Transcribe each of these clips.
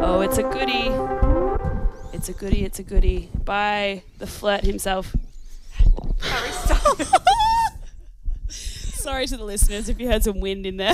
Oh, it's a goodie. It's a goodie, it's a goodie. By the flirt himself. Harry Styles. Sorry to the listeners if you heard some wind in there.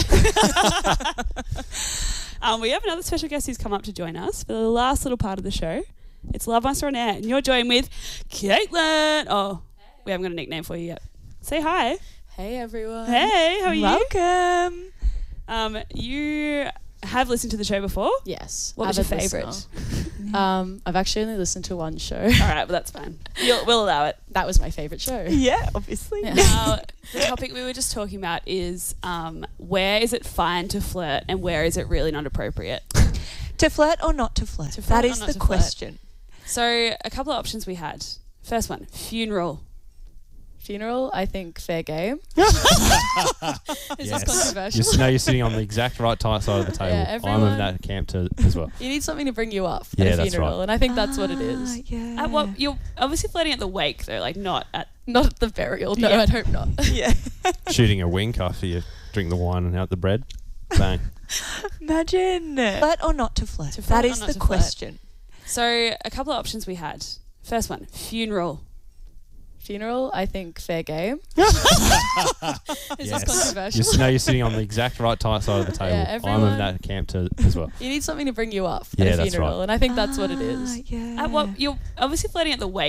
We have another special guest who's come up to join us for the last little part of the show. It's Love Master on Air, and you're joined with Caitlin. Oh, we haven't got a nickname for you yet. Say hi. Hey everyone. Hey, how are you? Welcome. You have listened to the show before? Yes. What was your avid favourite? listener. I've actually only listened to one show. All right, well, that's fine. We'll allow it. That was my favourite show. Yeah, obviously. Yeah. Now, the topic we were just talking about is where is it fine to flirt and where is it really not appropriate? To flirt or not to flirt? To flirt That or is not the to flirt? question. So a couple of options we had. First one, funeral. Funeral, I think fair game. Is this controversial? You're sitting on the exact right side of the table. Yeah, I'm everyone- of that camp too as well. You need something to bring you up Yeah, at a that's funeral, right. and I think that's what it is. Yeah. At what you're obviously flirting at the wake though, like not at. Not at the burial. No, Yeah. I'd hope not. Yeah. Shooting a wink after you drink the wine and out the bread. Bang. Imagine. Flirt or not to flirt? To flirt That or is not the to flirt? question. So a couple of options we had. First one, funeral. Funeral, I think fair game. Is this controversial? You're sitting on the exact right side of the table. Yeah, I'm everyone- of that camp too as well. You need something to bring you up Yeah, at a that's funeral, right. and I think that's what it is. Yeah. At what you're obviously flirting at the wake